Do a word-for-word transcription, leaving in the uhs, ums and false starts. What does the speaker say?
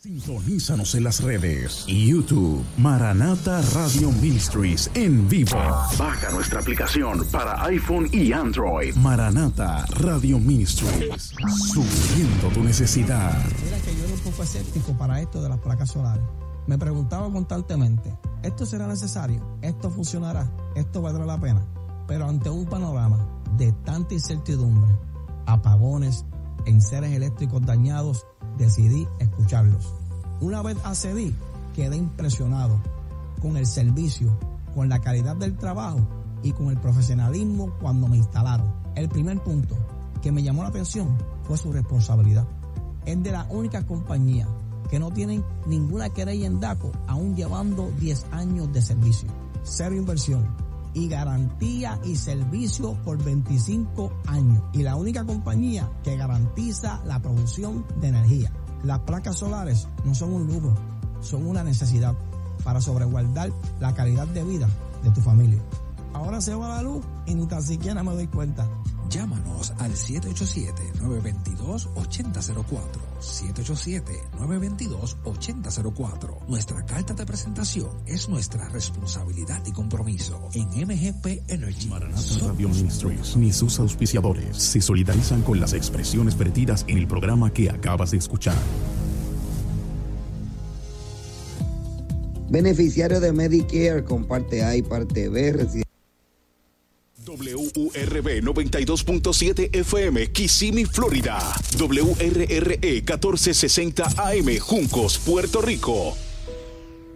Sintonízanos en las redes. YouTube, Maranata Radio Ministries en vivo. Baja nuestra aplicación para iPhone y Android. Maranata Radio Ministries. Supliendo tu necesidad. Mira que yo era un poco escéptico para esto de las placas solares. Me preguntaba constantemente, ¿esto será necesario? ¿Esto funcionará? ¿Esto valdrá la pena? Pero ante un panorama de tanta incertidumbre, apagones, enseres eléctricos dañados, decidí escucharlos. Una vez accedí, quedé impresionado con el servicio, con la calidad del trabajo y con el profesionalismo cuando me instalaron. El primer punto que me llamó la atención fue su responsabilidad. Es de la única compañía que no tienen ninguna querella en DACO, aún llevando diez años de servicio. Cero inversión y garantía y servicio por veinticinco años. Y la única compañía que garantiza la producción de energía. Las placas solares no son un lujo, son una necesidad para sobreguardar la calidad de vida de tu familia. Ahora se va la luz y ni tan siquiera me doy cuenta. Llámanos al siete ocho siete, nueve dos dos, ocho cero cero cuatro. siete ocho siete, nueve dos dos, ocho cero cero cuatro. Nuestra carta de presentación es nuestra responsabilidad y compromiso en M G P Energy. Maranata Radio Ministries ni sus auspiciadores se solidarizan con las expresiones vertidas en el programa que acabas de escuchar. Beneficiario de Medicare con parte A y parte B, residente. W U R B noventa y dos punto siete F M, Kissimmee, Florida. W R R E catorce sesenta A M, Juncos, Puerto Rico.